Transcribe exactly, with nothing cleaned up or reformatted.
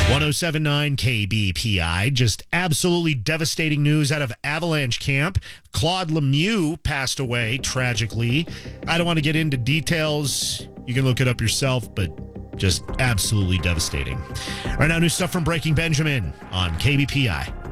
one oh seven point nine K B P I. Just absolutely devastating news out of Avalanche camp. Claude Lemieux passed away tragically. I don't want to get into details. You can look it up yourself, but just absolutely devastating. Right now, new stuff from Breaking Benjamin on K B P I.